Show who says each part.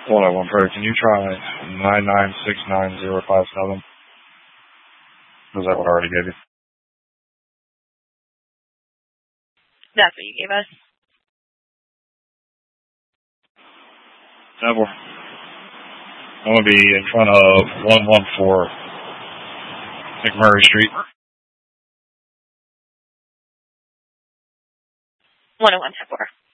Speaker 1: Hold on, one prayer. Can you try 9969057? Was that what I already gave you?
Speaker 2: That's what you gave us.
Speaker 1: I'm going to be in front of 114 McMurray Street.
Speaker 2: 101 10-4.